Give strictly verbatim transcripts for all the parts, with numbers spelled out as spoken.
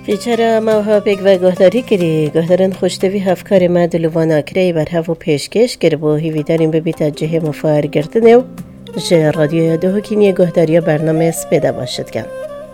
بیچاره موها پیک و گهداری کری گهدارن خوشتوی هفکار ما دلوانا کری بر هفو پیشکش گر با هیوی داریم ببیت جه مفایر گردنه و جه رادیو دو هکینی گهداری برنامه سپیده باشد کن.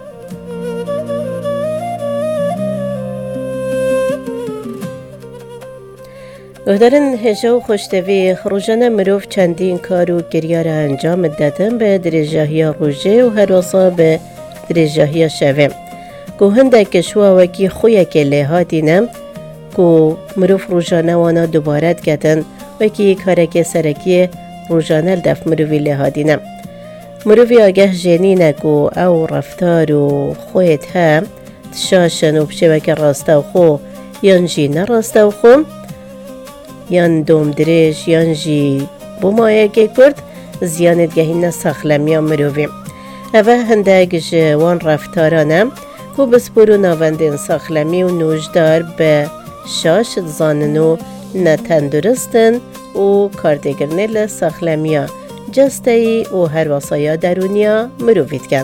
گهدارن هجا و خوشتوی خروجان مروف چندین کار و گریار انجام دادن به درجاهی روژه و هر وصا به درجاهی شوه. کو هندک شوا وکی خویا که لحادینم کو مروف روزانه وانا دوباره کردن وکی کارک سرکی روزانه دف مروفی لحادینم مروفی آگه جنینه کو او رفتار و خویت هم تشاشن و بشه وکی راسته و خو یان جی نراسته و خو یان دوم درش یان جی بومایه که کرد زیانت گهین سخلمی مروفی اوه هندک جوان رفتارانم کو بسپورو نواندین ساخلمی و نوشدار به شاش زاننو نتندرستن و کاردگرنه لساخلمیا جستهی و هر وصایا درونیا مروفید کن.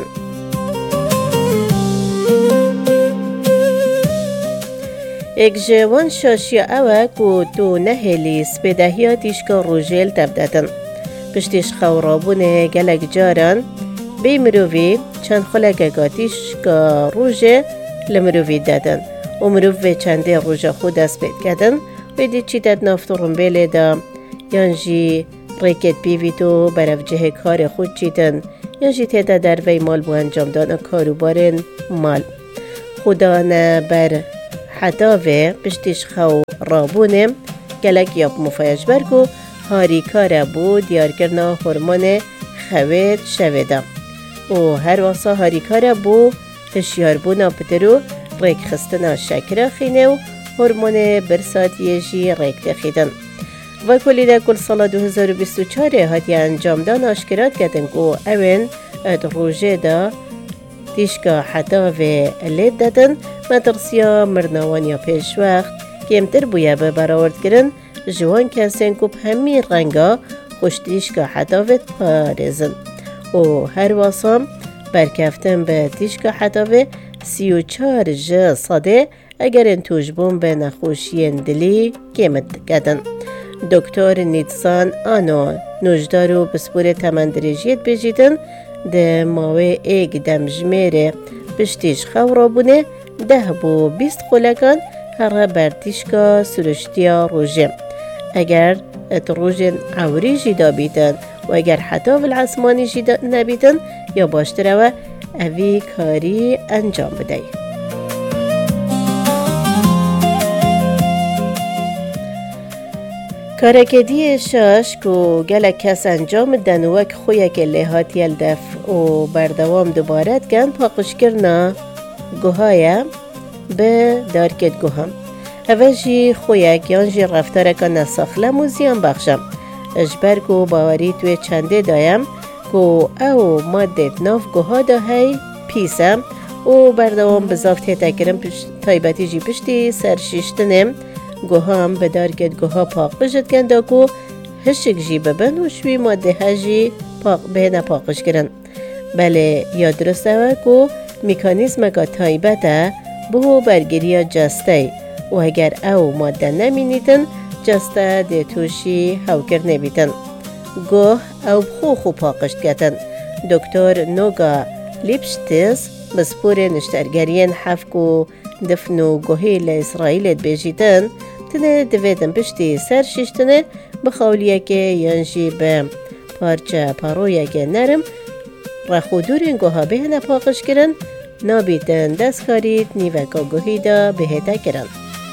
ایک جوان شاشیا اوه کو دو نهلی سپیدهیا تیشکا روژیل تبدادن. پشتیش خورابونه گلک جاران بی مروفی چند خلق گاتیش که روژه لمروفی دادن و مروفی چنده روژه خود دست بید کردن و دی چی داد نفتورم بیلی دا یانجی ریکت بیویدو برف جه کار خود چیدن یانجی تیده در وی مال بو انجام دان کارو بارن مال خدا نه بر حداوه پشتیش خو رابونه گلک یاب مفایش برگو هاری کار بو دیار کرنا هرمون خوید شویده و هر واسه هاری کار بو هشیار بونا پترو ریک خستنا شکر خینه و هرمون برساتیه جی ریک دخیدن و کلی ده کل سال دو هزار و بیست و چهار هاتی انجام دان اشکرات کردن که اون اد روژه دا دیشکا حتا و لید دادن مدرسیا مرنوانیا پیش وقت کمتر بویا به براورد کرن جوان کسین که همی رنگا خوش دیشکا حتا و پارزن و هر واسم برکفتن به دیشکا حتاوه سی و چار جه صده اگر انتوش بون به نخوشی اندلی کمت کدن. دکتر نیتسان آنو نوجدارو بسپور تمندریجیت بجیدن ده ماوه ایگ دمجمیره بشتیش خورا بونه ده بو بیست خلقان هر بر دیشکا سرشتیا روژه. اگر ات روژن عوری جیدا بیدن و اگر حتی العصمانی جیدا نبیدن یا باشتره و اوی کاری انجام بده. کارکدی شاش که گلک کس انجام دنوک خویه که لحات یلدف و بردوام دوبارت کن پاقش کرنا گوهایه به دارکت گوهم. اوجی خویه که آنجی رفتاره که نساخلم و زیان بخشم. اجبر کو باوری توی چنده دایم کو او ماده ناف گوها دا هی پیسم و بردوام بزافت تکرم تایبتی جی پشتی سرشیشتنم گوها هم بدارکت گوها پاق بجد کنده کو هشک جی ببن و شوی ماده هجی پاق به نپاقش کرن. بله یا درسته و کو میکانیزم که تایبته بهو برگیری جسته و اگر او ماده نمینیدن جسته ده توشی هاوکر نبیدن. گوه او بخو خو پاقشت کتن. دکتر نوگا لیپشتیز بسپور نشترگرین حفکو دفنو گوهی لإسرائیلت بیجیدن تنه دویدن پشتی سر شیشتنه بخولیه که ینجی به پارچه پارویه که نرم رخودورین گوها بهنه پاقش کرن نابیدن دست کارید نیوکا گوهی دا بهده کرن.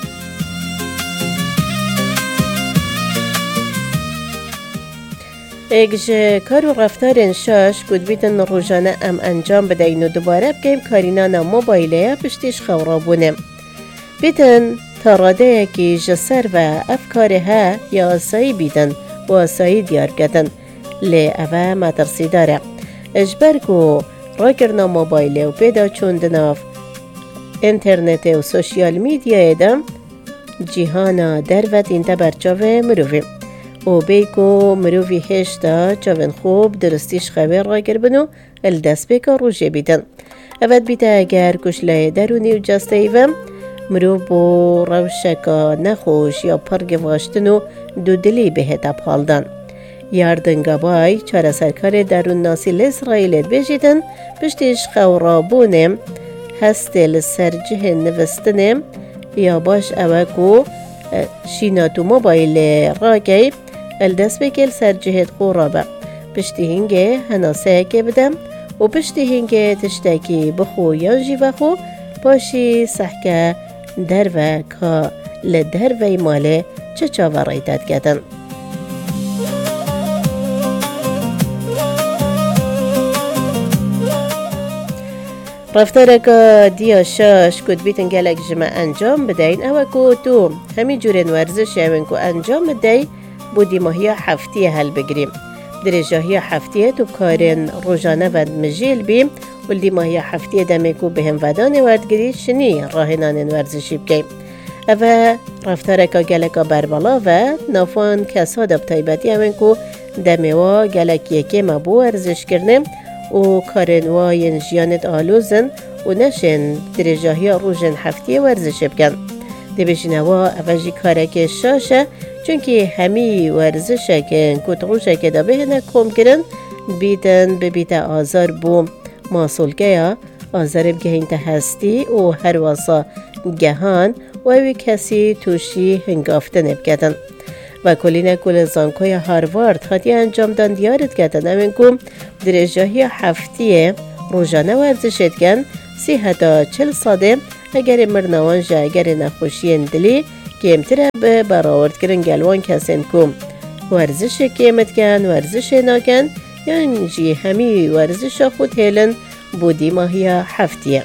ایک جه کار و رفتار شاش کد بیتن روزانه ام انجام بدهین و دوباره بگیم کارینانا موبایله پشتیش خورابونه. بیتن تا راده که جسر و افکاره ها یا آسایی بیتن و آسایی دیار کتن لی اوه مدرسی داره. اجبر که را کرنا موبایله و پیدا چوندناف انترنت و سوشیال میدیا ایدم جیهانا دروت اینتا برچاوه مروفیم. و بیکو مروفی هشتا چاون خوب درستیش خویر را گربنو الدست بیکا روژه بیدن. اود بیده اگر کشلای درونی و جسته ایوم مرو بو روشکا نخوش یا پرگ واشتن و دودلی بهت اپالدن. یاردنگا بای چاره سرکار درون ناسی لإسرائیل بجیدن پشتیش خورابونم هستل سرجه نوستنم یا باش اوکو شیناتو موبایل راگی الدست بکل سرجهت خورابه پشتی هنگه هناسه که بدم و پشتی هنگه تشتاکی بخو یا جیوخو باشی سحکه دروه که لدروه ماله چه چاوه داد کدن. رفتارکا دیا شاش کد بیتن گلک جمع انجام بدین او که تو همی جورن ورزش اوین که انجام بدی بودی ماهی هفتیه حل بگیریم. درجه هفتیه تو کارن روزانه ود مجیل بیم ولدی ماهی هفتیه دمی که بهم ودان وردگیری شنی راهنان ورزشی بگیم. او رفتارکا گلکا بربالا و نافان کسا دب تایبتی اوین که دمی و گلک یکی مبو ورزش کرنیم و کارن واین جیانت آلوزن و نشن درجه های روزن هفتیه ورزش بکن. دی بشین وا اوجی کارک شاشه چونکه همی ورزشه که کت روشه که دا بهنه کم کرن بیدن ببیده آزار بوم ماسولگه یا آزار بگهین تا هستی و هر واسا گهان و اوی کسی توشی هنگافتن بکدن. و کلین کل زانکوی هاروارد خاطی انجام دان دیارت کردن امین کم درجه های هفتیه روزانه ورزشت کن سی حتا چل ساده اگر مرنوانجا اگر نخوشی اندلی که امتره به براورد کرن گلوان کسین کم ورزش کیمت کن ورزش ناکن یعنی جی همی ورزش خود هیلن بودی ماهی هفتیه.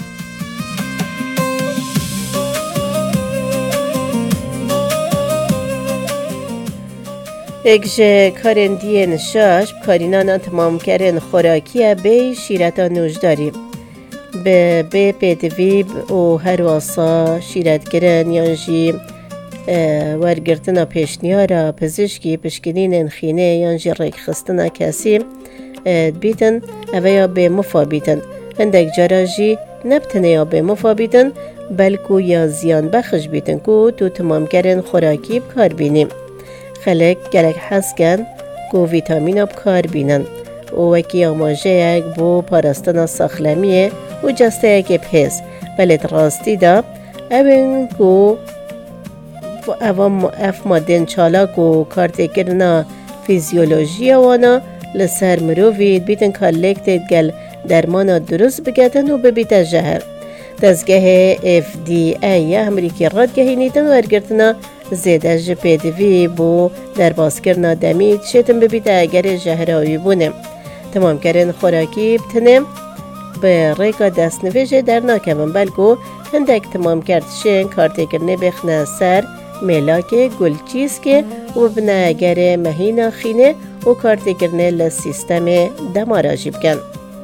اگه کارن دین شاش کارینان تمام کردن خوراکیه به شیرتا نوشداری به به پدویب و هر واسا شیرت کردن یانجی ورگرتنا پیشنیارا پزشکی پشکنین خینه یانجی ریک خستنا کسی بیتن اویا به مفا بیتن هندک جراجی نبتنه یا به مفا بیتن بلکو یا زیان بخش بیتن کو تو تمام کردن خوراکی بکار بینیم. خلق گرک حس کن کو ویتامین بکار بینن و وکی آماجه یک بو پارستان ساخلمیه و جسته یک پس بلد راستی دا اوین کو اوام اف مادن چالا کو کارت کرنا فیزیولوژی وانا لسر مرووید بیتن کالکتید گل درمان درست بگتن و ببیت جهر دستگاه اف دی ای امریکی رادگاهی نیدن و ارگرتنا زیده جه پیدوی بو در باسکرنا دمید شیطن ببیده اگر جهراوی بونه تمام کردن خوراکی بتنم به ریکا دست نویجه در ناکمن بلکو هندک تمام کرد شن کارتی کرنه بخنه سر ملاک گلچیز که و ببنه اگر مهینا خینه و کارتی کرنه لسیستم دماراجی بکن.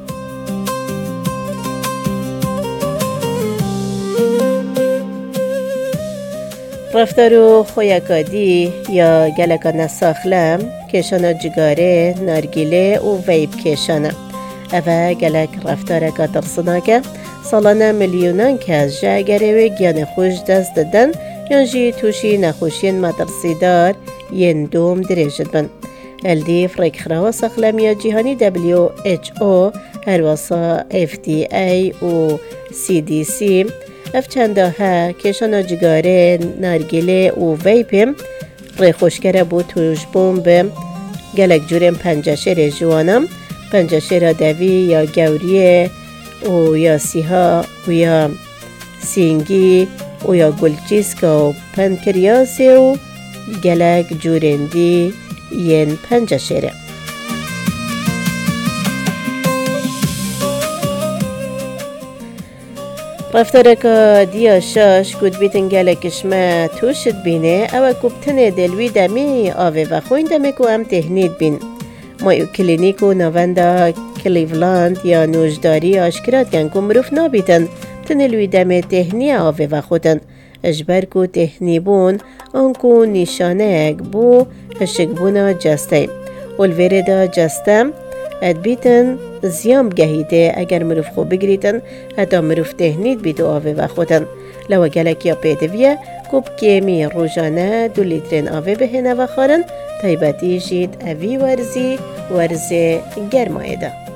رفتار و خویکادی یا گلکا نساخلم کشانا جگاره نارگیله و ویب کشانه اوه گلک رفتار که ترسنا که سالانه میلیونان کس جا گره و گیان خوش دست دادن یانجی توشی نخوشین مدرسیدار ین دوم دریجت بند. الدی فریک خروا ساخلمی جهانی دبلیو اچ او هر واسا اف دی ای و سی دی سی اف چنده ها کشانا جگاره نارگیله و ویپم ری خوشگره بود توش بوم گلک جورم پنجشیر جوانم پنجشیر دوی یا گوریه و یا سیها و یا سینگی و یا گلچیسکا و پنکریاسی و گلک جورندی ین پنجشیره. رفتارکا دیا شاش کود بیتن گلکش ما توشد بینه او کبتن دلوی دمی آوه و خوین دمی که هم تهنید بین. مایو کلینیک و نوانده کلیولاند یا نوشداری آشکرات کن که مروف نابیتن تنلوی دمی تهنی آوه و خودن. اجبر که تهنی بون آنکو نشانه اگ بو هشک بونا جسته. والویرده جسته اد بیتن زیام گهیده اگر مروف خو بگریتن حتی مروف تهنید بیدو آوه و خودن لو گلکیا پیدویه کوب کمی روزانه دو لیترین آوه بهنه و خارن تایبتی جید اوی ورزی ورزه گرمایه ده.